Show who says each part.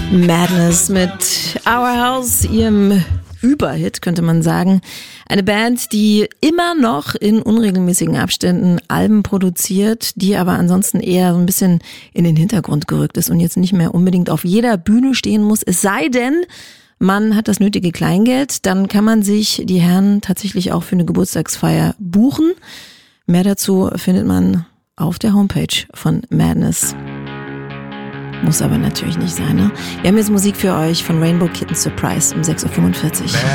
Speaker 1: Madness mit Our House, ihrem Überhit, könnte man sagen. Eine Band, die immer noch in unregelmäßigen Abständen Alben produziert, die aber ansonsten eher so ein bisschen in den Hintergrund gerückt ist und jetzt nicht mehr unbedingt auf jeder Bühne stehen muss. Es sei denn, man hat das nötige Kleingeld, dann kann man sich die Herren tatsächlich auch für eine Geburtstagsfeier buchen. Mehr dazu findet man auf der Homepage von Madness. Muss aber natürlich nicht sein, ne? Wir haben jetzt Musik für euch von Rainbow Kitten Surprise um 6.45 Uhr.